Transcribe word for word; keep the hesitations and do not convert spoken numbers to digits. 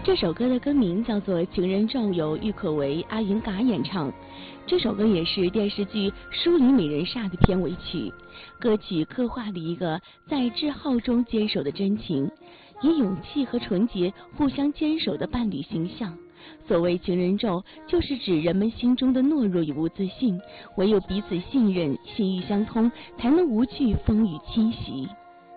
这首歌的歌名叫做《情人咒》，由郁可唯、阿云嘎演唱。这首歌也是电视剧《书里美人煞》的片尾曲。歌曲刻画了一个在挚好中坚守的真情，以勇气和纯洁互相坚守的伴侣形象。所谓情人咒，就是指人们心中的懦弱与不自信，唯有彼此信任、心意相通，才能无惧风雨侵袭。